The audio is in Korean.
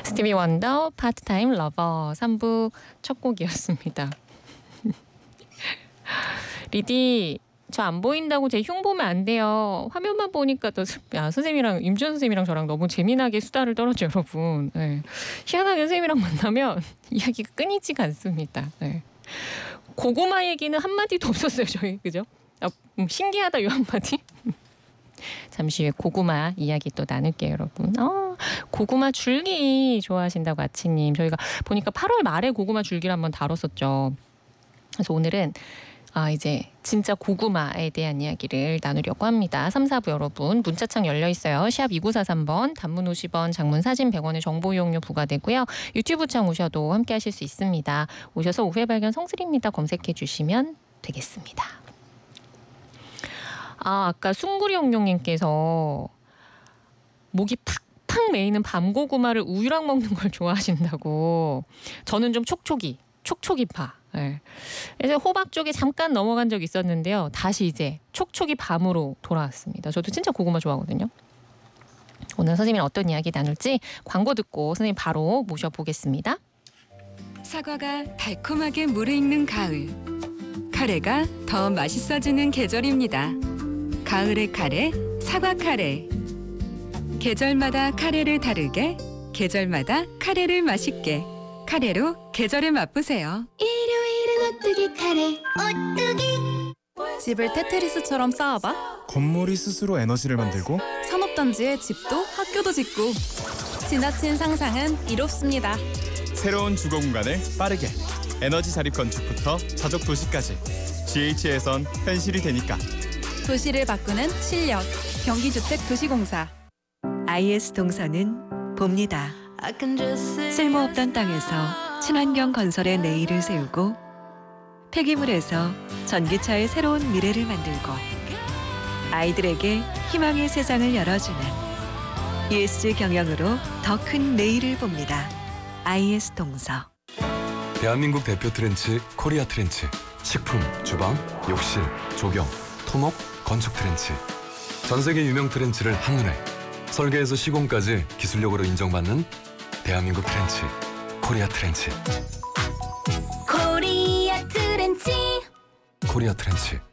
스티비 원더 파트타임 러버 3부 첫 곡이었습니다. 리디 저 안 보인다고 제 흉 보면 안 돼요. 화면만 보니까 또 선생님이랑 임주현 선생님이랑 저랑 너무 재미나게 수다를 떨었죠, 여러분. 네. 희한하게 선생님이랑 만나면 이야기가 끊이지가 않습니다. 네. 고구마 얘기는 한마디도 없었어요, 저희. 그죠? 신기하다 이 한마디. 잠시 후에 고구마 이야기 또 나눌게요, 여러분. 고구마 줄기 좋아하신다고 아치님. 저희가 보니까 8월 말에 고구마 줄기를 한번 다뤘었죠. 그래서 오늘은 이제 진짜 고구마에 대한 이야기를 나누려고 합니다. 3, 4부 여러분 문자창 열려 있어요. 샵 2943번 단문 50원 장문 사진 100원의 정보 이용료 부과되고요. 유튜브 창 오셔도 함께 하실 수 있습니다. 오셔서 오후에 발견 성슬입니다. 검색해 주시면 되겠습니다. 아까 숭구리용용님께서 목이 팍팍 메이는 밤고구마를 우유랑 먹는 걸 좋아하신다고. 저는 좀 촉촉이파. 네. 그래서 호박 쪽에 잠깐 넘어간 적이 있었는데요. 다시 이제 촉촉이 밤으로 돌아왔습니다. 저도 진짜 고구마 좋아하거든요. 오늘 선생님이 어떤 이야기 나눌지 광고 듣고 선생님 바로 모셔보겠습니다. 사과가 달콤하게 무르익는 가을. 카레가 더 맛있어지는 계절입니다. 가을의 카레, 사과 카레. 계절마다 카레를 다르게, 계절마다 카레를 맛있게. 카레로 계절을 맛보세요. 일요일은 오뚜기 카레. 오뚜기. 집을 테트리스처럼 쌓아봐. 건물이 스스로 에너지를 만들고 산업단지에 집도 학교도 짓고. 지나친 상상은 이롭습니다. 새로운 주거 공간을 빠르게 에너지 자립 건축부터 자족 도시까지 GH에선 현실이 되니까. 도시를 바꾸는 실력. 경기주택도시공사. IS 동서는 봅니다. 쓸모없던 땅에서 친환경 건설의 내일을 세우고 폐기물에서 전기차의 새로운 미래를 만들고 아이들에게 희망의 세상을 열어주는 ESG 경영으로 더 큰 내일을 봅니다. IS 동서. 대한민국 대표 트렌치 코리아 트렌치. 식품, 주방, 욕실, 조경, 토목, 건축 트렌치. 전 세계 유명 트렌치를 한눈에 설계에서 시공까지 기술력으로 인정받는 대한민국 트렌치 코리아 트렌치. 코리아 트렌치. 코리아 트렌치.